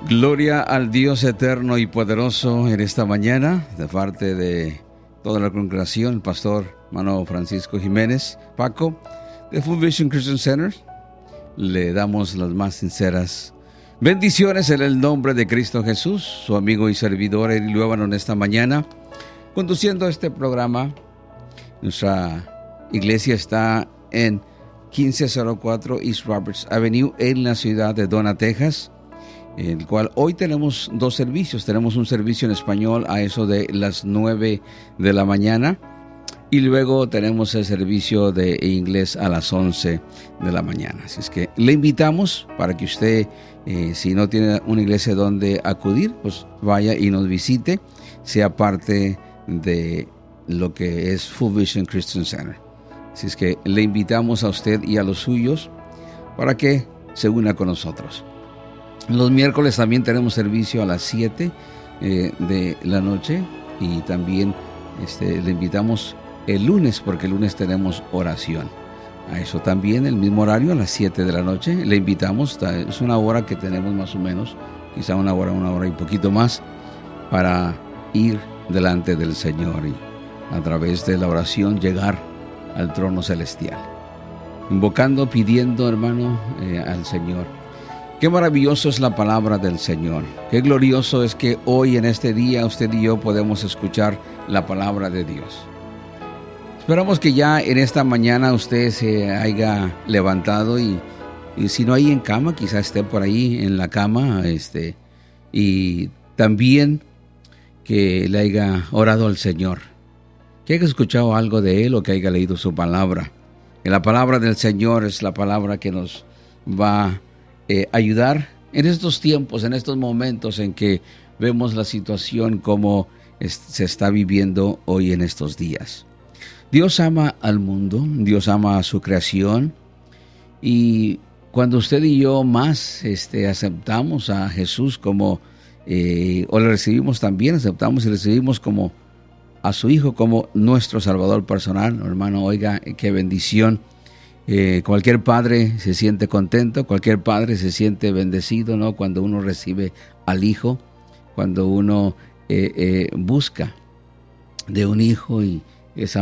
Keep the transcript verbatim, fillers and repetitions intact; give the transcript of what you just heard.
Gloria al Dios eterno y poderoso en esta mañana, de parte de toda la congregación, el pastor hermano Francisco Jiménez, Paco, de Full Vision Christian Center. Le damos las más sinceras bendiciones en el nombre de Cristo Jesús, su amigo y servidor Eri Luévano en esta mañana, conduciendo este programa. Nuestra iglesia está en quince cero cuatro East Roberts Avenue en la ciudad de Donna, Texas, en el cual hoy tenemos dos servicios. Tenemos un servicio en español a eso de las nueve de la mañana y luego tenemos el servicio de inglés a las once de la mañana. Así es que le invitamos para que usted, eh, si no tiene una iglesia donde acudir, pues vaya y nos visite, sea parte de lo que es Full Vision Christian Center. Así es que le invitamos a usted y a los suyos para que se una con nosotros. Los miércoles también tenemos servicio a las siete eh, de la noche y también este, le invitamos el lunes, porque el lunes tenemos oración. A eso también, el mismo horario, a las siete de la noche, le invitamos. Es una hora que tenemos más o menos, quizá una hora, una hora y poquito más, para ir delante del Señor y a través de la oración llegar al trono celestial, invocando, pidiendo, hermano, eh, al Señor. Qué maravilloso es la palabra del Señor. Qué glorioso es que hoy en este día usted y yo podemos escuchar la palabra de Dios. Esperamos que ya en esta mañana usted se haya levantado y, y si no hay en cama, quizá esté por ahí en la cama, este, y también que le haya orado al Señor, que haya escuchado algo de Él o que haya leído su palabra. Que la palabra del Señor es la palabra que nos va a eh, ayudar en estos tiempos, en estos momentos en que vemos la situación como es, se está viviendo hoy en estos días. Dios ama al mundo, Dios ama a su creación, y cuando usted y yo más este, aceptamos a Jesús como, eh, o le recibimos también, aceptamos y recibimos como a su Hijo como nuestro Salvador personal, hermano, oiga, qué bendición. Eh, cualquier padre se siente contento, cualquier padre se siente bendecido, ¿no? Cuando uno recibe al Hijo, cuando uno eh, eh, busca de un hijo y esa